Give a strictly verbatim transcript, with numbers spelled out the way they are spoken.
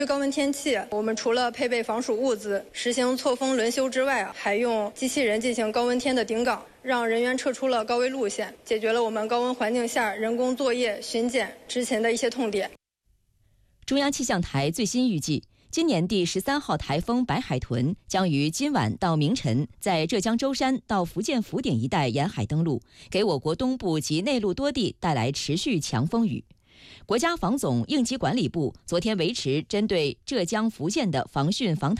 高温天气，我们除了配备防暑物资、实行错峰轮休之外啊，还用机器人进行高温天的顶岗，让人员撤出了高危路线，解决了我们高温环境下人工作业、巡检、执勤的一些痛点。 中央气象台最新预计，今年第十三号台风白海豚将于今晚到明晨在浙江舟山到福建福鼎一带沿海登陆，给我国东部及内陆多地带来持续强风雨。国家防总应急管理部昨天维持针对浙江、福建的防汛防台